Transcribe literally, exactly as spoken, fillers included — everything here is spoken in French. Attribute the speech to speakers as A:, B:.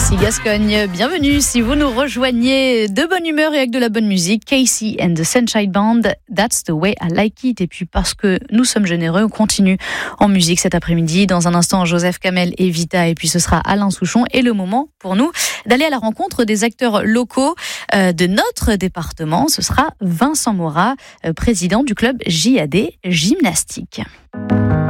A: Ici Gascogne, bienvenue si vous nous rejoignez de bonne humeur et avec de la bonne musique. Casey and the Sunshine Band, That's the way I like it. Et puis parce que nous sommes généreux, on continue en musique cet après-midi. Dans un instant, Joseph Kamel et Vita, et puis ce sera Alain Souchon. Et le moment pour nous d'aller à la rencontre des acteurs locaux euh, de notre département. Ce sera Vincent Mora, euh, président du club J A D Gymnastique.